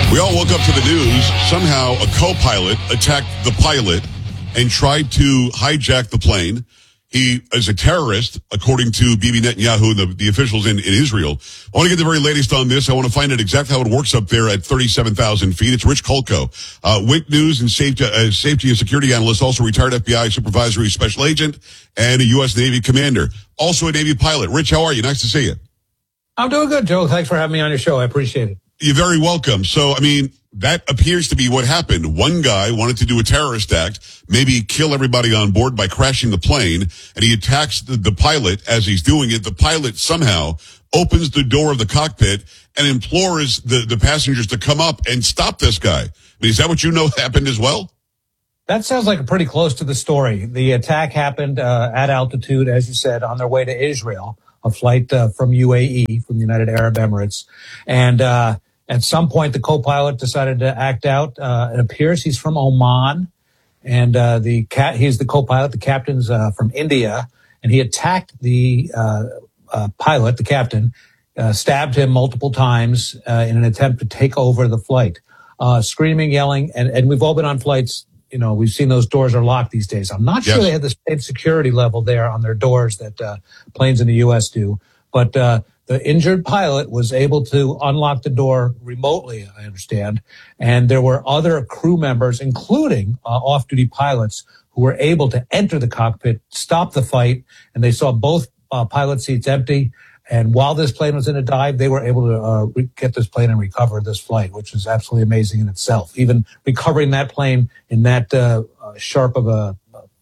We all woke up to the news. Somehow a co-pilot attacked the pilot and tried to hijack the plane. He is a terrorist, according to Bibi Netanyahu and the officials in Israel. I want to get the very latest on this. I want to find out exactly how it works up there at 37,000 feet. It's Rich Kolko, WIC News and safety and security analyst, also retired FBI supervisory special agent and a U.S. Navy commander, also a Navy pilot. Rich, how are you? Nice to see you. I'm doing good, Joe. Thanks for having me on your show. I appreciate it. You're very welcome. So, I mean, that appears to be what happened. One guy wanted to do a terrorist act, maybe kill everybody on board by crashing the plane, and he attacks the pilot as he's doing it. The pilot somehow opens the door of the cockpit and implores the passengers to come up and stop this guy. I mean, is that what you know happened as well? That sounds like pretty close to the story. The attack happened at altitude, as you said, on their way to Israel, a flight from UAE, from the United Arab Emirates. And at some point, the co-pilot decided to act out. It appears he's from Oman, and he's the co-pilot. The captain's from India, and he attacked the pilot, the captain, stabbed him multiple times in an attempt to take over the flight, screaming, yelling, and we've all been on flights. You know, we've seen those doors are locked these days. I'm not sure they had the same security level there on their doors that planes in the U.S. do, but the injured pilot was able to unlock the door remotely, I understand. And there were other crew members, including off-duty pilots, who were able to enter the cockpit, stop the fight, and they saw both pilot seats empty. And while this plane was in a dive, they were able to get this plane and recover this flight, which is absolutely amazing in itself. Even recovering that plane in that sharp of a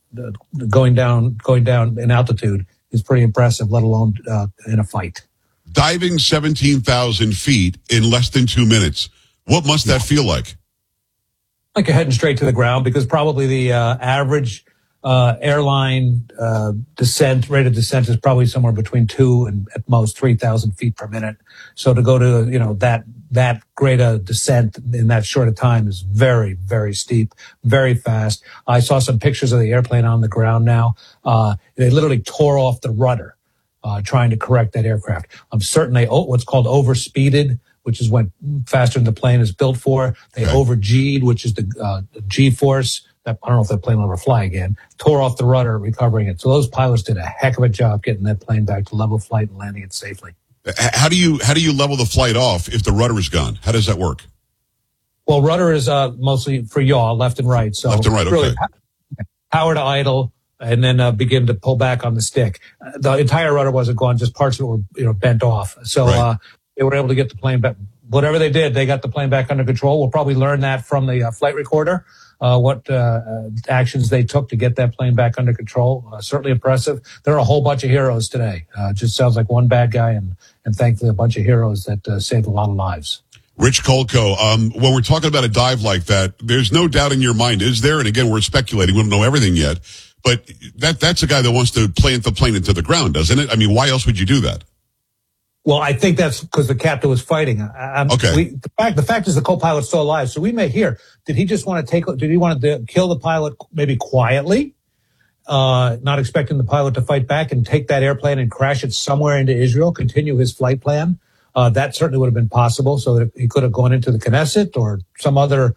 going down in altitude is pretty impressive, let alone in a fight. Diving 17,000 feet in less than 2 minutes. What must that feel like? Like you're heading straight to the ground, because probably the average airline rate of descent is probably somewhere between 2 and at most 3,000 feet per minute. So to go to, that great a descent in that short a time is very, very steep, very fast. I saw some pictures of the airplane on the ground now. They literally tore off the rudder. Trying to correct that aircraft. I'm certain they what's called overspeeded, which is when faster than the plane is built for. They over-G'd, which is the G-force. I don't know if that plane will ever fly again. Tore off the rudder, recovering it. So those pilots did a heck of a job getting that plane back to level flight and landing it safely. How do you level the flight off if the rudder is gone? How does that work? Well, rudder is mostly for yaw, left and right. So left and right, okay. Really, power to idle. And then begin to pull back on the stick. The entire rudder wasn't gone; just parts of it were, bent off. So they were able to get the plane back. Whatever they did, they got the plane back under control. We'll probably learn that from the flight recorder, what actions they took to get that plane back under control. Certainly impressive. There are a whole bunch of heroes today. Just sounds like one bad guy, and thankfully a bunch of heroes that saved a lot of lives. Rich Kolko, when we're talking about a dive like that, there's no doubt in your mind, is there? And again, we're speculating. We don't know everything yet. But that's a guy that wants to plant the plane into the ground, doesn't it? I mean, why else would you do that? Well, I think that's because the captain was fighting. Okay. The fact is the co-pilot's still alive. So we may hear, did he want to kill the pilot maybe quietly, not expecting the pilot to fight back and take that airplane and crash it somewhere into Israel, continue his flight plan? That certainly would have been possible, so that he could have gone into the Knesset or some other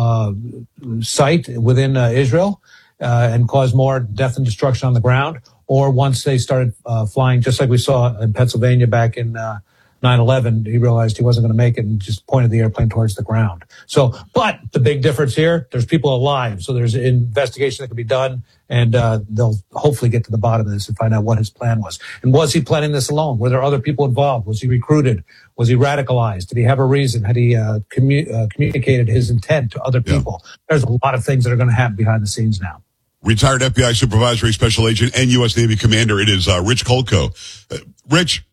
site within Israel. And cause more death and destruction on the ground, or once they started flying, just like we saw in Pennsylvania back in 9/11, he realized he wasn't going to make it and just pointed the airplane towards the ground. So, but the big difference here, there's people alive, so there's an investigation that can be done, and they'll hopefully get to the bottom of this and find out what his plan was. And was he planning this alone? Were there other people involved? Was he recruited? Was he radicalized? Did he have a reason? Had he communicated his intent to other people? Yeah. There's a lot of things that are going to happen behind the scenes now. Retired FBI supervisory special agent and U.S. Navy commander, it is Rich Kolko. Rich,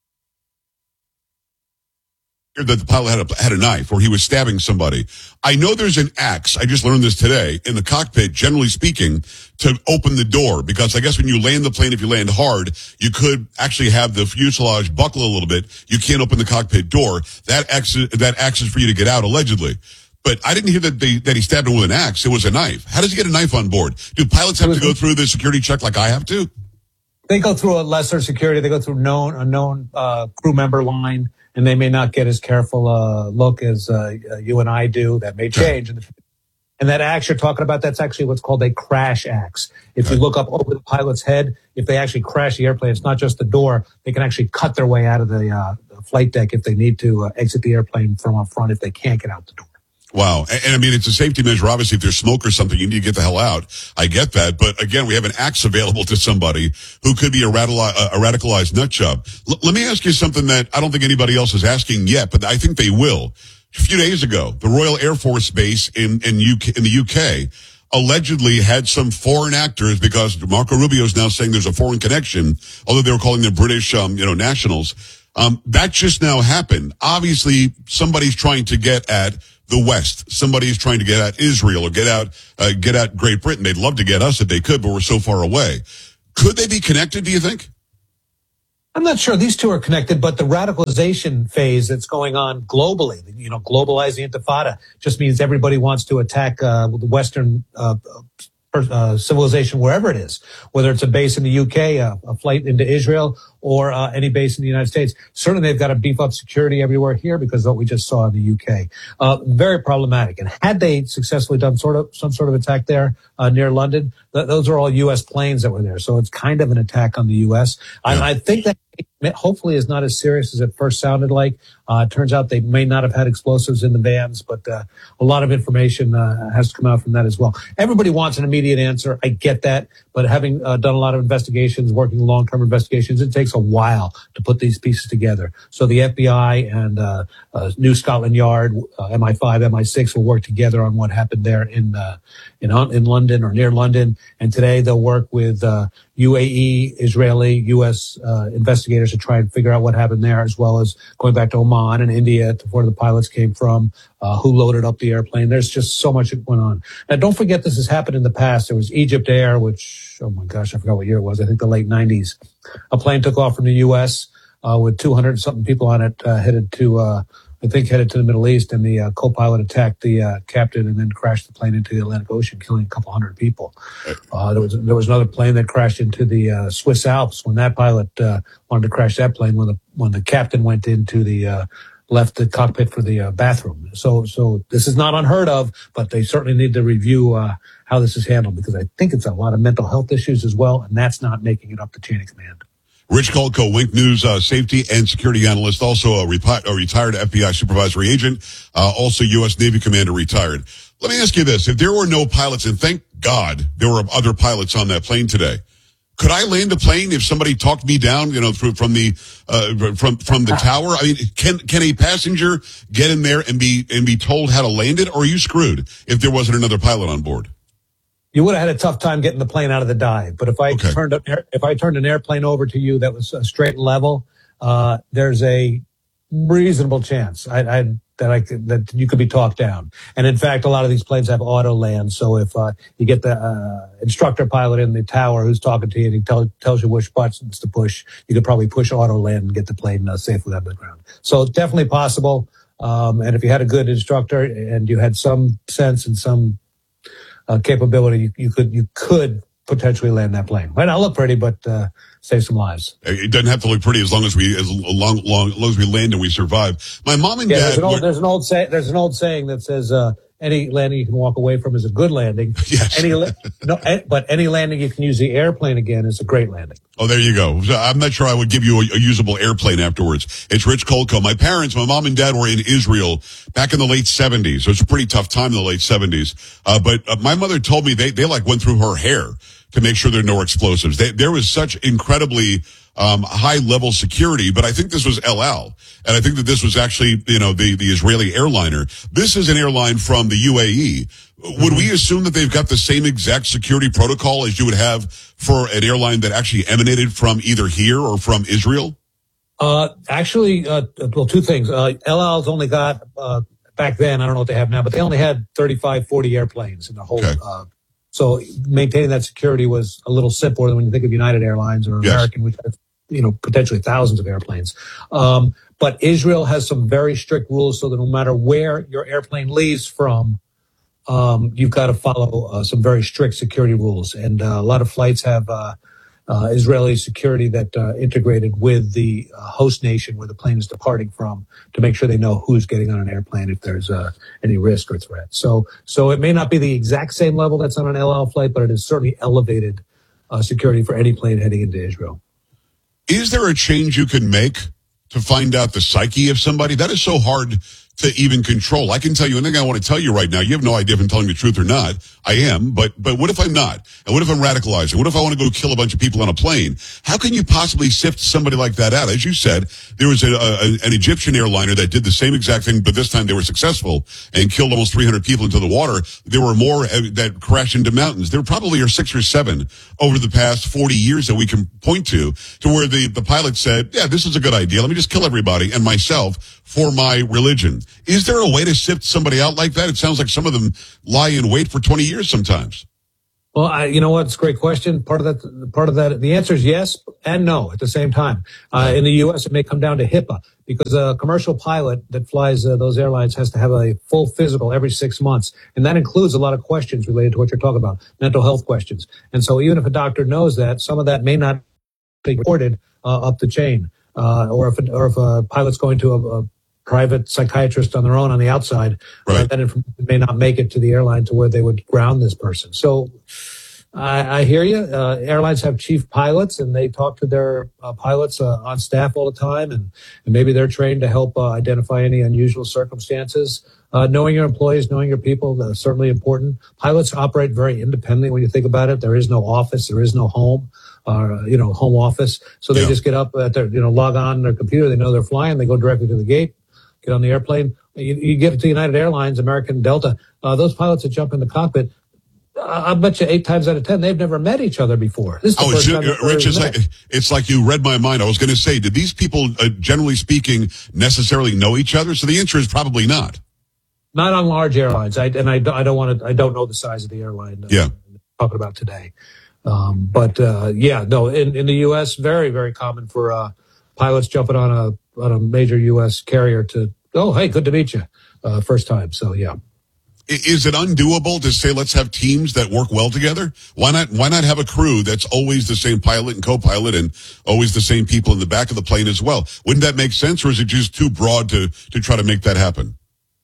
that the pilot had a knife or he was stabbing somebody. I know there's an axe, I just learned this today, in the cockpit, generally speaking, to open the door, because I guess when you land the plane, if you land hard, you could actually have the fuselage buckle a little bit. You can't open the cockpit door. That axe is for you to get out, allegedly. But I didn't hear that he stabbed him with an axe. It was a knife. How does he get a knife on board? Do pilots have to go through the security check like I have to? They go through a lesser security. They go through a known crew member line, and they may not get as careful a look as you and I do. That may change. And that axe you're talking about, that's actually what's called a crash axe. If you look up over the pilot's head, if they actually crash the airplane, it's not just the door. They can actually cut their way out of the flight deck if they need to exit the airplane from up front if they can't get out the door. Wow. And I mean, it's a safety measure. Obviously, if there's smoke or something, you need to get the hell out. I get that. But again, we have an axe available to somebody who could be a radicalized nut job. Let me ask you something that I don't think anybody else is asking yet, but I think they will. A few days ago, the Royal Air Force Base in the UK allegedly had some foreign actors, because Marco Rubio is now saying there's a foreign connection, although they were calling them British, nationals. That just now happened. Obviously, somebody's trying to get at the West. Somebody's trying to get at Israel or get at Great Britain. They'd love to get us if they could, but we're so far away. Could they be connected, do you think? I'm not sure these two are connected, but the radicalization phase that's going on globally, globalizing intifada, just means everybody wants to attack the Western civilization wherever it is, whether it's a base in the UK, a flight into Israel, or any base in the United States. Certainly, they've got to beef up security everywhere here because of what we just saw in the UK. Very problematic. And had they successfully done some sort of attack there near London, those are all U.S. planes that were there. So it's kind of an attack on the U.S. Yeah. I think that hopefully is not as serious as it first sounded like. It turns out they may not have had explosives in the vans, but a lot of information has to come out from that as well. Everybody wants an immediate answer. I get that. But having done a lot of investigations, working long-term investigations, it takes a while to put these pieces together. So the FBI and New Scotland Yard, MI5, MI6 will work together on what happened there in London or near London. And today they'll work with UAE, Israeli, U.S. Investigators to try and figure out what happened there, as well as going back to Oman and India to where the pilots came from, who loaded up the airplane. There's just so much that went on. Now, don't forget this has happened in the past. There was Egypt Air, which, oh my gosh, I forgot what year it was. I think the late 90s. A plane took off from the U.S. With 200-something people on it, headed to the Middle East, and the co-pilot attacked the captain and then crashed the plane into the Atlantic Ocean, killing a couple hundred people. There was another plane that crashed into the Swiss Alps when that pilot wanted to crash that plane when the captain went into the left the cockpit for the bathroom. So this is not unheard of, but they certainly need to review how this is handled, because I think it's a lot of mental health issues as well, and that's not making it up the chain of command. Rich Kolko, Wink News safety and security analyst, also a retired FBI supervisory agent, also U.S. Navy commander, retired. Let me ask you this. If there were no pilots, and thank God there were other pilots on that plane today, could I land a plane if somebody talked me down, from the tower? I mean, can a passenger get in there and be told how to land it, or are you screwed if there wasn't another pilot on board? You would have had a tough time getting the plane out of the dive. But if I turned an airplane over to you that was straight and level, there's a reasonable chance that you could be talked down. And in fact, a lot of these planes have auto land. So if you get the instructor pilot in the tower who's talking to you and he tells you which buttons to push, you could probably push auto land and get the plane safely out of the ground. So it's definitely possible. And if you had a good instructor and you had some sense and some capability, you could potentially land that plane. Might not look pretty, but save some lives. It doesn't have to look pretty as long as we land and we survive. My mom and dad. There's an old saying that says any landing you can walk away from is a good landing. Yes. But any landing you can use the airplane again is a great landing. Oh, there you go. I'm not sure I would give you a usable airplane afterwards. It's Rich Kolko. My mom and dad were in Israel back in the late 70s. So it's a pretty tough time in the late 70s. But my mother told me they went through her hair to make sure there are no explosives. There was such incredibly high level security, but I think this was El Al, and I think that this was actually, the Israeli airliner. This is an airline from the UAE. Would we assume that they've got the same exact security protocol as you would have for an airline that actually emanated from either here or from Israel? Actually, two things. El Al's only got, back then, I don't know what they have now, but they only had 35, 40 airplanes in the whole, okay. So maintaining that security was a little simpler than when you think of United Airlines or American, which has, potentially thousands of airplanes. But Israel has some very strict rules so that no matter where your airplane leaves from, you've got to follow some very strict security rules. And a lot of flights have Israeli security that integrated with the host nation where the plane is departing from to make sure they know who's getting on an airplane if there's any risk or threat. So it may not be the exact same level that's on an El Al flight, but it is certainly elevated security for any plane heading into Israel. Is there a change you can make to find out the psyche of somebody? That is so hard to even control. I can tell you anything I want to tell you right now. You have no idea if I'm telling the truth or not. I am, but what if I'm not? And what if I'm radicalizing? What if I want to go kill a bunch of people on a plane? How can you possibly sift somebody like that out? As you said, there was an Egyptian airliner that did the same exact thing, but this time they were successful and killed almost 300 people into the water. There were more that crashed into mountains. There probably are 6 or 7 over the past 40 years that we can point to where the pilot said, yeah, this is a good idea. Let me just kill everybody and myself for my religion. Is there a way to sift somebody out like that? It sounds like some of them lie in wait for 20 years sometimes. Well, you know what? It's a great question. Part of that, the answer is yes and no at the same time. In the U.S., it may come down to HIPAA because a commercial pilot that flies those airlines has to have a full physical every 6 months. And that includes a lot of questions related to what you're talking about, mental health questions. And so even if a doctor knows that, some of that may not be reported up the chain. Or if a pilot's going to a private psychiatrist on their own on the outside, right, that information may not make it to the airline to where they would ground this person. So I hear you. Airlines have chief pilots, and they talk to their pilots on staff all the time, and maybe they're trained to help identify any unusual circumstances. Knowing your employees, knowing your people, that's certainly important. Pilots operate very independently when you think about it. There is no office, there is no home. Home office. So they just get up at their, log on their computer. They know they're flying. They go directly to the gate, get on the airplane. You get to United Airlines, American, Delta. Those pilots that jump in the cockpit, I bet you 8 times out of 10, they've never met each other before. This is the first time Rich, it's like you read my mind. I was going to say, did these people, generally speaking, necessarily know each other? So the answer is probably not. Not on large airlines. I don't know the size of the airline. Talking about today. In the U.S., very, very common for pilots jumping on a major U.S. carrier to, oh, hey, good to meet you, first time. So, yeah. Is it undoable to say let's have teams that work well together? Why not have a crew that's always the same pilot and co-pilot and always the same people in the back of the plane as well? Wouldn't that make sense, or is it just too broad to try to make that happen?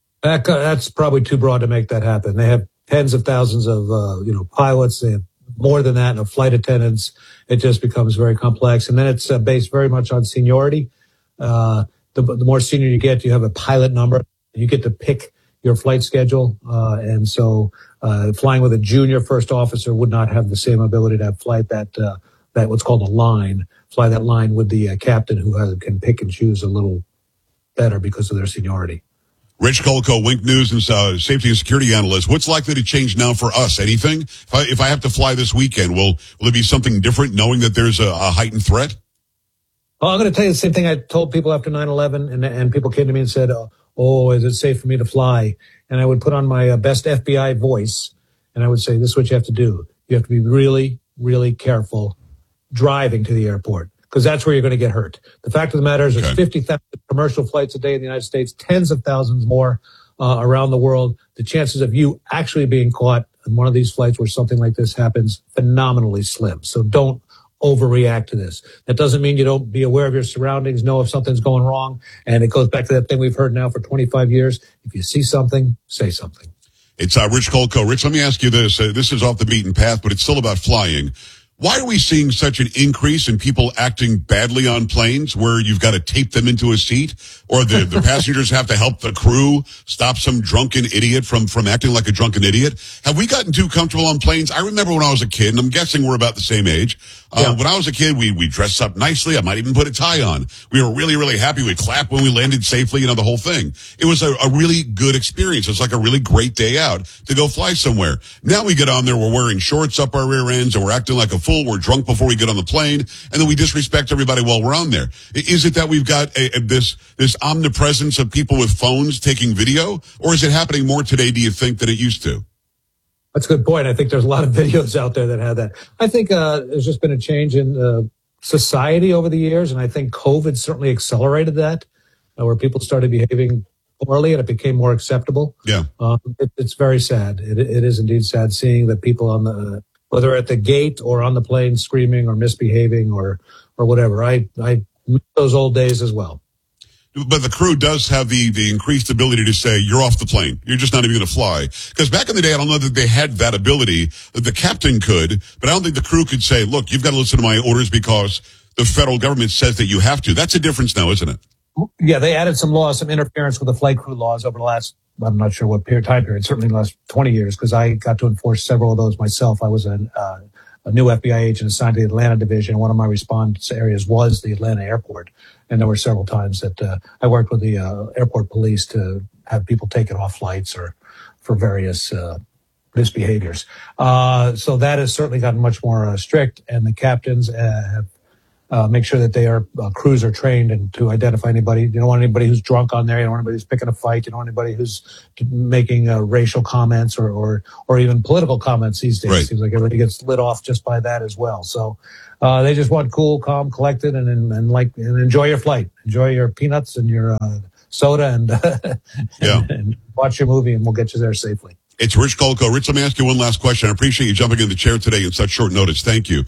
That's probably too broad to make that happen. They have tens of thousands of pilots. They have more than that, and flight attendants. It just becomes very complex. And then it's based very much on seniority. The more senior you get, you have a pilot number. You get to pick your flight schedule. And so flying with a junior first officer would not have the same ability to fly that what's called a line, fly that line with the captain who can pick and choose a little better because of their seniority. Rich Kolko, Wink News and safety and security analyst. What's likely to change now for us? Anything? If I have to fly this weekend, will it be something different knowing that there's a heightened threat? Well, I'm going to tell you the same thing I told people after 9/11, and people came to me and said, oh, is it safe for me to fly? And I would put on my best FBI voice, and I would say, this is what you have to do. You have to be really, really careful driving to the airport, because that's where you're going to get hurt. The fact of the matter is there's 50,000 commercial flights a day in the United States, tens of thousands more around the world. The chances of you actually being caught on one of these flights where something like this happens, phenomenally slim. So don't overreact to this. That doesn't mean you don't be aware of your surroundings, know if something's going wrong. And it goes back to that thing we've heard now for 25 years. If you see something, say something. It's Rich Kolko. Rich, let me ask you this. This is off the beaten path, but it's still about flying. Why are we seeing such an increase in people acting badly on planes where you've got to tape them into a seat, or the passengers have to help the crew stop some drunken idiot from acting like a drunken idiot? Have we gotten too comfortable on planes? I remember when I was a kid, and I'm guessing we're about the same age. When I was a kid, we dressed up nicely. I might even put a tie on. We were really, really happy. We clapped when we landed safely, the whole thing. It was a really good experience. It's like a really great day out to go fly somewhere. Now we get on there, we're wearing shorts up our rear ends, and we're acting like a fool. We're drunk before we get on the plane, and then we disrespect everybody while we're on there. Is it that we've got this omnipresence of people with phones taking video, or is it happening more today, do you think, than it used to? That's a good point. I think there's a lot of videos out there that have that. I think there's just been a change in society over the years, and I think COVID certainly accelerated that, where people started behaving poorly and it became more acceptable. Yeah. It's very sad. It is indeed sad seeing that people on the whether at the gate or on the plane, screaming or misbehaving or whatever. I miss those old days as well. But the crew does have the increased ability to say, you're off the plane. You're just not even going to fly. Because back in the day, I don't know that they had that ability. The captain could, but I don't think the crew could say, look, you've got to listen to my orders because the federal government says that you have to. That's a difference now, isn't it? Yeah, they added some laws, some interference with the flight crew laws over the last, I'm not sure what time period, certainly the last 20 years, because I got to enforce several of those myself. I was a new FBI agent assigned to the Atlanta division. One of my response areas was the Atlanta airport. And there were several times that I worked with the airport police to have people taken off flights or for various misbehaviors. So that has certainly gotten much more strict, and the captains have make sure that their crews are trained and to identify anybody. You don't want anybody who's drunk on there. You don't want anybody who's picking a fight. You don't want anybody who's making racial comments or even political comments these days. Right. It seems like everybody gets lit off just by that as well. So they just want cool, calm, collected, and enjoy your flight. Enjoy your peanuts and your soda and watch your movie, and we'll get you there safely. It's Rich Kolko. Rich, let me ask you one last question. I appreciate you jumping in the chair today in such short notice. Thank you.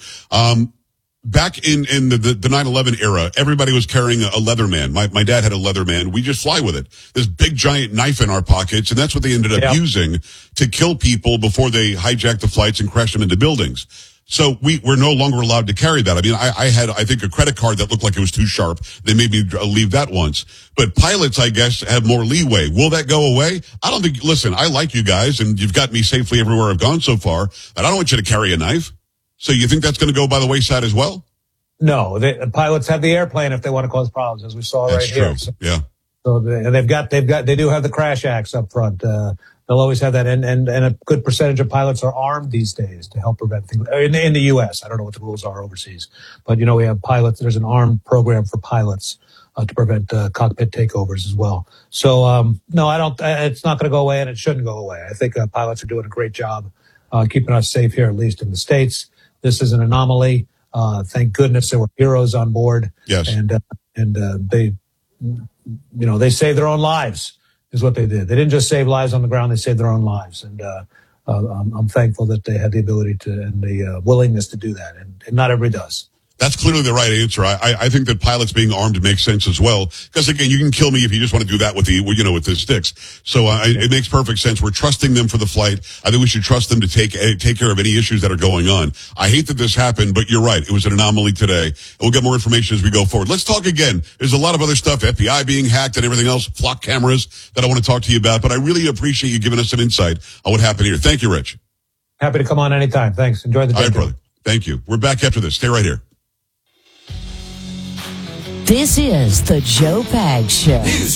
Back in the 9/11 era, everybody was carrying a Leatherman. My dad had a Leatherman. We just fly with it. This big giant knife in our pockets, and that's what they ended up using to kill people before they hijacked the flights and crashed them into buildings. So we're no longer allowed to carry that. I mean, I had, I think, a credit card that looked like it was too sharp. They made me leave that once. But pilots, I guess, have more leeway. Will that go away? I don't think, listen, I like you guys, and you've got me safely everywhere I've gone so far, and I don't want you to carry a knife. So you think that's going to go by the wayside as well? No, the pilots have the airplane if they want to cause problems, as we saw that's right true. here. So, yeah. So they do have the crash acts up front. They'll always have that, and a good percentage of pilots are armed these days to help prevent things in the U.S. I don't know what the rules are overseas, but we have pilots. There's an armed program for pilots to prevent cockpit takeovers as well. So no, I don't. It's not going to go away, and it shouldn't go away. I think pilots are doing a great job keeping us safe here, at least in the States. This is an anomaly. Thank goodness there were heroes on board. Yes. And they saved their own lives is what they did. They didn't just save lives on the ground. They saved their own lives. And I'm thankful that they had the ability to and the willingness to do that. And not everybody does. That's clearly the right answer. I think that pilots being armed makes sense as well. Because again, you can kill me if you just want to do that with the sticks. So it makes perfect sense. We're trusting them for the flight. I think we should trust them to take care of any issues that are going on. I hate that this happened, but you're right. It was an anomaly today. We'll get more information as we go forward. Let's talk again. There's a lot of other stuff, FBI being hacked and everything else, flock cameras that I want to talk to you about. But I really appreciate you giving us some insight on what happened here. Thank you, Rich. Happy to come on anytime. Thanks. Enjoy the day. All right, brother. Thank you. We're back after this. Stay right here. This is the Joe Pags Show.